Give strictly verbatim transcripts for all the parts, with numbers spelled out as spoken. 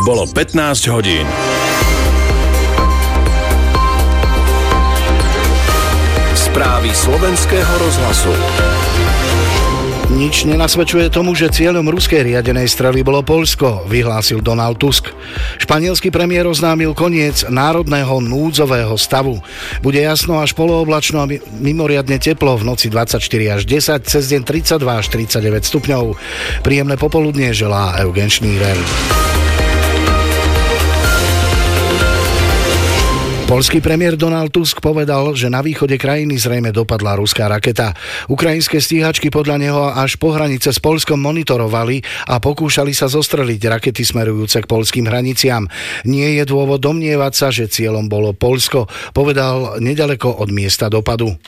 Bolo pätnásť hodín. Správy slovenského rozhlasu. Nič nenasvedčuje tomu, že cieľom ruskej riadenej strely bolo Poľsko, vyhlásil Donald Tusk. Španielský premiér oznámil koniec národného núdzového stavu. Bude jasno až polooblačno a mimoriadne teplo, v noci dvadsaťštyri až desať, cez deň tridsaťdva až tridsaťdeväť stupňov. Príjemné popoludnie želá Eugen Šnírer. Poľský premiér Donald Tusk povedal, že na východe krajiny zrejme dopadla ruská raketa. Ukrajinské stíhačky podľa neho až po hranice s Poľskom monitorovali a pokúšali sa zostreliť rakety smerujúce k poľským hraniciam. Nie je dôvod domnievať sa, že cieľom bolo Poľsko, povedal nedaleko od miesta dopadu.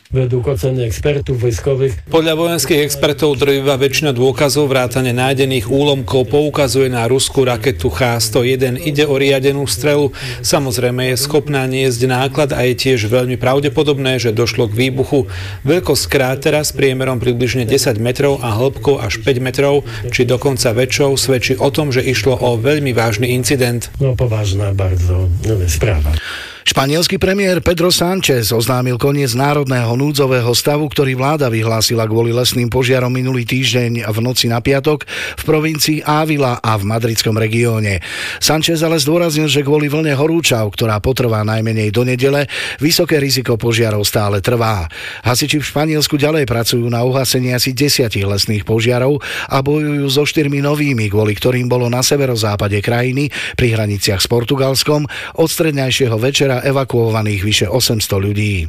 Podľa vojenských expertov drvivá väčšina dôkazov vrátane nájdených úlomkov poukazuje na ruskú raketu H sto jeden. Ide o riadenú strelu. Samozrejme je schopná nie náklad a je tiež veľmi pravdepodobné, že došlo k výbuchu. Veľkosť krátera s priemerom približne desať metrov a hĺbkou až päť metrov, či dokonca väčšou, svedčí o tom, že išlo o veľmi vážny incident. No povážna bardzo správa. Španielský premiér Pedro Sánchez oznámil koniec národného núdzového stavu, ktorý vláda vyhlásila kvôli lesným požiarom minulý týždeň v noci na piatok v provincii Ávila a v madridskom regióne. Sánchez ale zdôraznil, že kvôli vlne horúčav, ktorá potrvá najmenej do nedele, vysoké riziko požiarov stále trvá. Hasiči v Španielsku ďalej pracujú na uhasení asi desiatich lesných požiarov a bojujú so štyrmi novými, kvôli ktorým bolo na severozápade krajiny pri hraniciach s Portugalskom od strednejšieho večera evakuovaných vyše osemsto ľudí.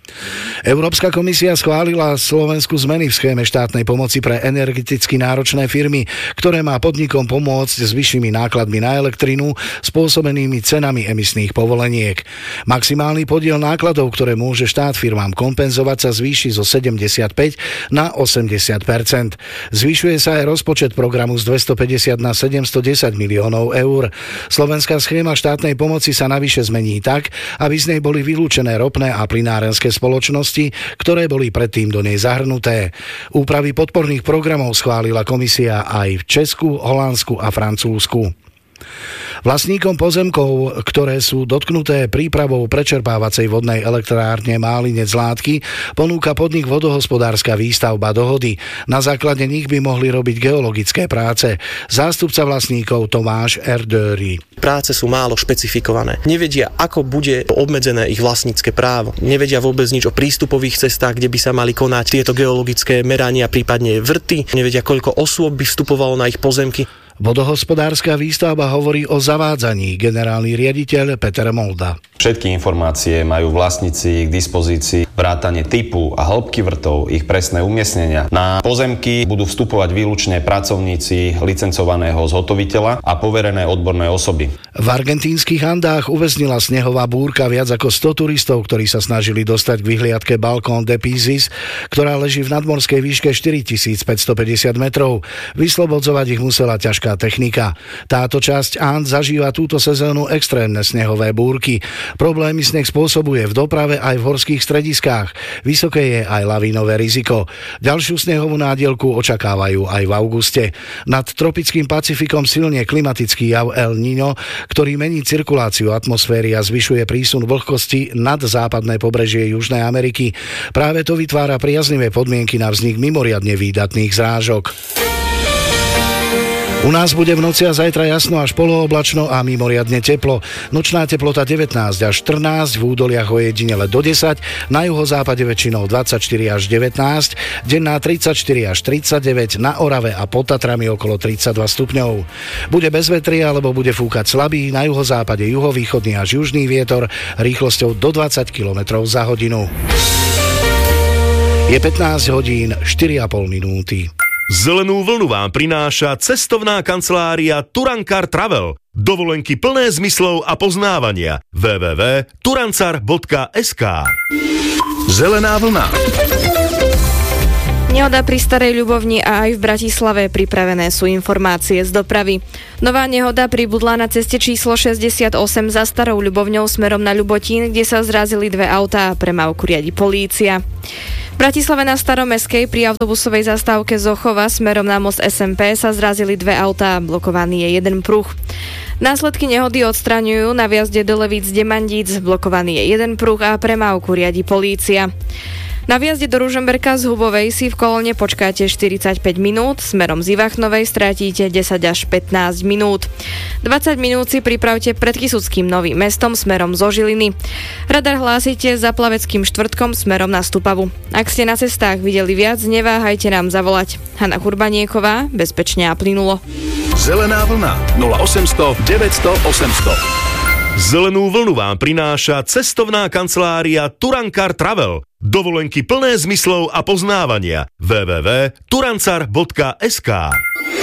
Európska komisia schválila Slovensku zmeny v schéme štátnej pomoci pre energeticky náročné firmy, ktoré má podnikom pomôcť s vyššími nákladmi na elektrinu spôsobenými cenami emisných povoleniek. Maximálny podiel nákladov, ktoré môže štát firmám kompenzovať, sa zvýši zo sedemdesiatpäť na osemdesiat percent. Zvyšuje sa aj rozpočet programu z dvestopäťdesiat na sedemstodesať miliónov eur. Slovenská schéma štátnej pomoci sa navyše zmení tak, aby z nej boli vylúčené ropné a plynárenské spoločnosti, ktoré boli predtým do nej zahrnuté. Úpravy podporných programov schválila komisia aj v Česku, Holandsku a Francúzsku. Vlastníkom pozemkov, ktoré sú dotknuté prípravou prečerpávacej vodnej elektrárne Málinec Látky, ponúka podnik Vodohospodárska výstavba dohody. Na základe nich by mohli robiť geologické práce. Zástupca vlastníkov Tomáš Erdőry. Práce sú málo špecifikované. Nevedia, ako bude obmedzené ich vlastnícke právo. Nevedia vôbec nič o prístupových cestách, kde by sa mali konať tieto geologické merania, prípadne vrty. Nevedia, koľko osôb by vstupovalo na ich pozemky. Vodohospodárska výstavba hovorí o zavádzaní. Generálny riaditeľ Peter Molda. Všetky informácie majú vlastníci k dispozícii, vrátane typu a hĺbky vrtov, ich presné umiestnenia. Na pozemky budú vstupovať výlučne pracovníci licencovaného zhotoviteľa a poverené odborné osoby. V argentínskych Andách uväznila snehová búrka viac ako sto turistov, ktorí sa snažili dostať k vyhliadke Balcón de Pizis, ktorá leží v nadmorskej výške štyritisícpäťstopäťdesiat metrov. Vyslobodzovať ich musela ťažká technika. Táto časť And zažíva túto sezónu extrémne snehové búrky. Problémy sneh spôsobuje v doprave aj v horských strediskách. Vysoké je aj lavínové riziko. Ďalšiu snehovú nádielku očakávajú aj v auguste. Nad tropickým Pacifikom silne klimatický jav El Niño, ktorý mení cirkuláciu atmosféry a zvyšuje prísun vlhkosti nad západné pobrežie Južnej Ameriky. Práve to vytvára priaznivé podmienky na vznik mimoriadne výdatných zrážok. U nás bude v noci a zajtra jasno až polooblačno a mimoriadne teplo. Nočná teplota devätnásť až štrnásť, v údoliach ojedinele do desať, na juhozápade väčšinou dvadsaťštyri až devätnásť, denná tridsaťštyri až tridsaťdeväť, na Orave a pod Tatrami okolo tridsaťdva stupňov. Bude bez vetria, alebo bude fúkať slabý, na juhozápade juhovýchodný až južný vietor rýchlosťou do dvadsať kilometrov za hodinu. Je pätnásť hodín štyri a pol minúty. Zelenú vlnu vám prináša cestovná kancelária Turankar Travel. Dovolenky plné zmyslov a poznávania. w w w bodka turancar bodka es ká. Zelená vlna. Nehoda pri Starej Ľubovni a aj v Bratislave pripravené sú informácie z dopravy. Nová nehoda pribudla na ceste číslo šesťdesiatosem za Starou Ľubovňou smerom na Ľubotín, kde sa zrazili dve autá a premávku riadi polícia. V Bratislave na Staromestskej pri autobusovej zastávke Zochova smerom na most es em pé sa zrazili dve autá a blokovaný je jeden pruh. Následky nehody odstraňujú na viazde do Levíc-Demandíc. Blokovaný je jeden pruh a premávku riadi polícia. Na viazde do Ružomberka z Hubovej si v kolóne počkáte štyridsaťpäť minút, smerom z Ivachnovej strátíte desať až pätnásť minút. dvadsať minút si pripravte pred Kysuckým Novým Mestom smerom zo Žiliny. Radar hlásite za Plaveckým štvrtkom smerom na Stupavu. Ak ste na cestách videli viac, neváhajte nám zavolať. Hanna Kurbanieková, bezpečne a plynulo. Zelená vlna nula osemsto deväťsto osemsto. Zelenú vlnu vám prináša cestovná kancelária Turankar Travel. Dovolenky plné zmyslov a poznávania. w w w bodka turancar bodka es ká.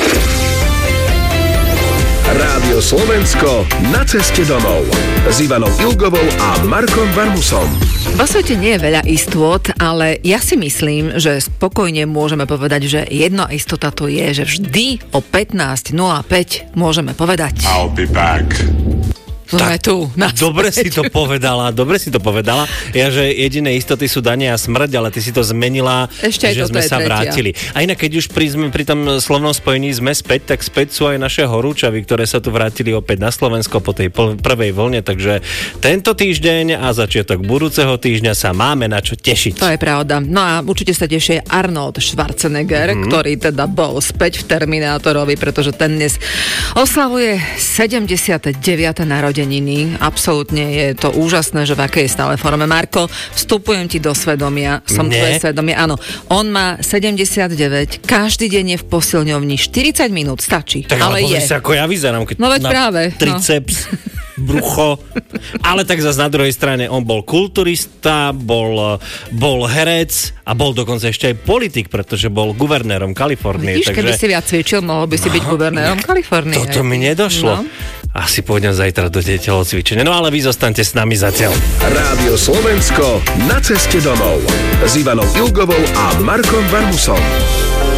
Rádio Slovensko na ceste domov s Ivanou Ilgovou a Markom Varmusom. Vo svete nie je veľa istôt, ale ja si myslím, že spokojne môžeme povedať, že jedna istota to je, že vždy o pätnásť nula päť môžeme povedať. I'll be back. Sme tu. Dobre si to povedala, dobre si to povedala. Ja, že jediné istoty sú dane a smrť, ale ty si to zmenila, ešte že sme sa tretia. Vrátili. A inak, keď už pri, pri tom slovnom spojení sme späť, tak späť sú aj naše horúčavy, ktoré sa tu vrátili opäť na Slovensko po tej prvej vlne, takže tento týždeň a začiatok budúceho týždňa sa máme na čo tešiť. To je pravda. No a určite sa teší Arnold Schwarzenegger, mm-hmm. ktorý teda bol späť v Terminátorovi, pretože ten dnes oslavuje sedemdesiate deviate narodeniny. Absolútne je to úžasné, že v akej je stále forme. Marko, vstupujem ti do svedomia. Som Nie. tvoje svedomie. Áno, on má sedemdesiatdeväť, každý deň je v posilňovni, štyridsať minút stačí. Tak ale, ale je. sa, ako ja vyzerám, keď no veď na práve, triceps, no. brucho. Ale tak zase na druhej strane on bol kulturista, bol, bol herec a bol dokonca ešte aj politik, pretože bol guvernérom Kalifornie. Vidíš, takže... keby si viac cvičil, mohol by si byť no, guvernérom Kalifornie. Toto mi nedošlo. No. Asi pôjdem zajtra do tej telocvičenia. No ale vy zostaňte s nami zatiaľ. Rádio Slovensko na ceste domov s Ivanou Ilgovou a Markom Varmusom.